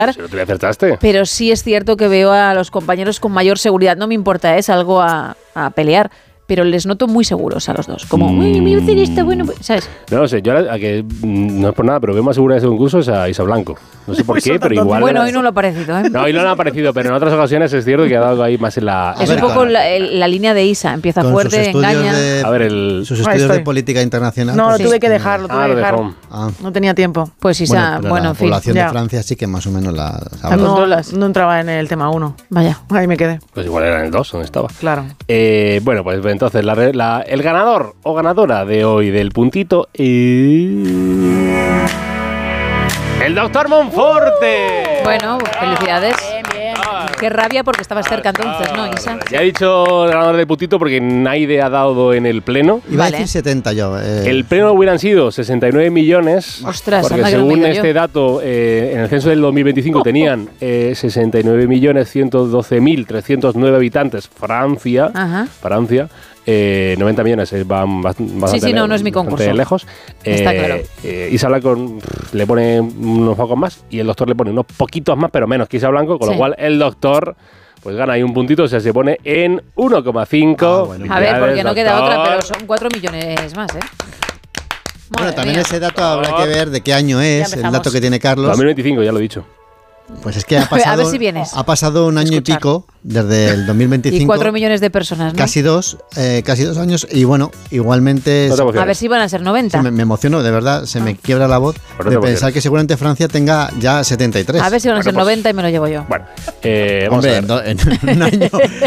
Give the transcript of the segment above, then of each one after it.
Si no te acertaste. Pero sí es cierto que veo a los compañeros con mayor seguridad. No me importa, salgo a pelear. Pero les noto muy seguros a los dos. Como, uy, me voy a hacer esto, bueno, ¿sabes? No sé, yo a que no es por nada, pero veo más segura de ese concurso es a Isa Blanco. No sé por qué, pero igual... Bueno, hoy no lo ha parecido, ¿eh? No, hoy no lo ha parecido, pero en otras ocasiones es cierto que ha dado ahí más en la... Es un poco la línea de Isa. Empieza fuerte, engaña... A ver, sus estudios de política internacional. No, lo tuve que dejar, No tenía tiempo. Pues Isa, bueno, en fin. La población de Francia sí que más o menos la sabe. No entraba en el tema 1. Vaya. Ahí me quedé. Pues igual era en el 2, donde estaba. Claro. Bueno, pues entonces el ganador o ganadora de hoy del puntito el doctor Monforte. Bueno, felicidades. Bien. Qué rabia porque estabas cerca entonces, ¿no, Isa? Ya he dicho el ganador del puntito porque nadie ha dado en el pleno. Iba a decir 70 yo. El pleno hubieran sido 69 millones. Ostras, porque según este dato, en el censo del 2025 tenían 69.112.309 habitantes. Francia. 90 millones van bastante sí, no es mi concurso. Lejos. Está claro. Isa Blanco le pone unos pocos más y el doctor le pone unos poquitos más, pero menos que Isa Blanco, con lo cual el doctor pues gana ahí un puntito, o sea, se pone en 1,5. Bueno. A ver, porque no queda otra, pero son 4 millones más, ¿eh? Bueno, también ese dato habrá que ver de qué año es, el dato que tiene Carlos. 2025, ya lo he dicho. Pues es que ha pasado, a ver si vienes. Ha pasado un año y pico desde el 2025. Y 4 millones de personas, ¿no? Casi dos años. Y bueno, igualmente... A ver si van a ser 90. Me emociono, de verdad, se me quiebra la voz de pensar que seguramente Francia tenga ya 73. A ver si van a ser 90 y me lo llevo yo. Bueno, hombre, en un año...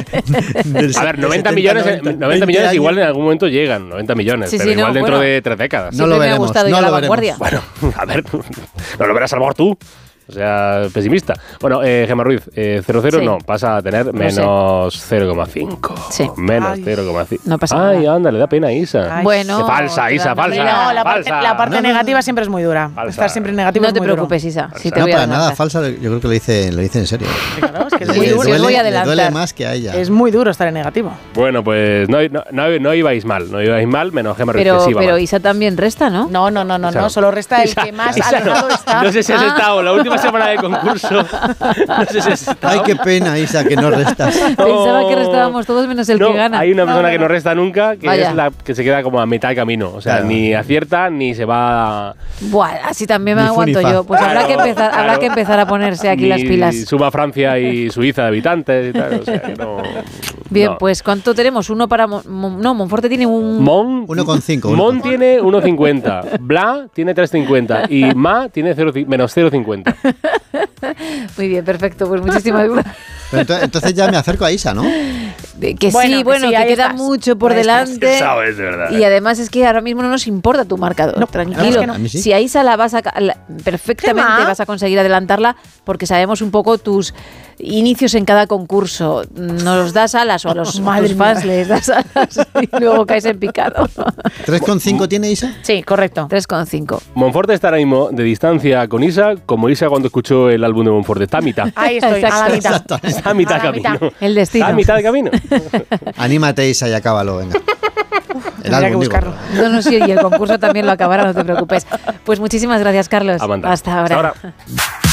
a ver, 90 millones igual en algún momento llegan, 90 millones, pero igual dentro de 3 décadas. No lo veremos. Me ha gustado la vanguardia. Bueno, a ver, no lo verás a lo mejor tú. O sea, pesimista. Bueno, Gemma Ruiz, 0,0 no, pasa a tener menos 0,5. Sí. Menos 0,5. No pasa nada. Ay, anda, le da pena a Isa. Bueno. Falsa, Isa, falsa. No, la parte negativa siempre es muy dura. Falsa. Estar siempre negativo no es muy te preocupes, Isa. Si te no, voy a para nada, adelantar. falsa, yo creo que lo dice en serio. Claro, es que muy duro. Os voy a le duele adelantar. más que a ella. Es muy duro estar en negativo. Bueno, pues no ibais mal, menos Gemma Ruiz, que sí iba pero mal. Isa también resta, ¿no? No, solo resta el que más alejado está. No sé si has estado la última semana de concurso. No sé si has estado. Ay, qué pena, Isa, que no restas. Pensaba que restábamos todos menos el que gana. Hay una persona que no resta nunca, que Vaya. es la que se queda como a mitad de camino. O sea, ni acierta ni se va. Buah, así también me Ni aguanto funifa. yo. Pues habrá que empezar a ponerse aquí las pilas. Suma Francia y Suiza de habitantes y tal. O sea, que no. Bien, no. pues ¿cuánto tenemos? Uno para... No, Monforte tiene un... 1,5. Mon tiene 1,50. Bla tiene 3,50. Y Ma tiene menos 0,50. Muy bien, perfecto. Pues muchísimas gracias. Pero entonces ya me acerco a Isa, ¿no? Que que queda estás. mucho por Ahí estás. delante. Sabes, de verdad. Y además es que ahora mismo no nos importa tu marcador. No, tranquilo. que no. A mí sí. Si a Isa la vas a perfectamente ¿Qué va? vas a conseguir adelantarla porque sabemos un poco tus inicios en cada concurso. Nos das alas o a los Madre fans mía. les das alas y luego caes en picado. 3,5 tiene Isa. Sí, correcto. 3,5. Monforte está ahora mismo de distancia con Isa, como Isa cuando escuchó el álbum de Monforte. Está a mitad. Ahí estoy, a la mitad. Está a mitad A la camino. mitad. El destino. Está a mitad de camino. Anímate, Isa, y acábalo, venga. Tendría que buscarlo. No, sí, y el concurso también lo acabará, no te preocupes. Pues muchísimas gracias, Carlos. Amanda. Hasta ahora. Hasta ahora.